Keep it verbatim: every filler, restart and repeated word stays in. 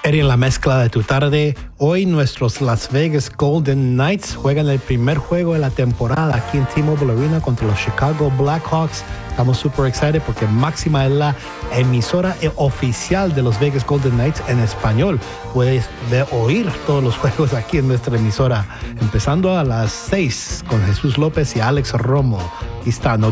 En la mezcla de tu tarde, hoy nuestros Las Vegas Golden Knights juegan el primer juego de la temporada aquí en T-Mobile Arena contra los Chicago Blackhawks. Estamos super excited porque Máxima es la emisora oficial de los Vegas Golden Knights en español. Puedes ver, oír todos los juegos aquí en nuestra emisora, empezando a las seis con Jesús López y Alex Romo. Aquí está, no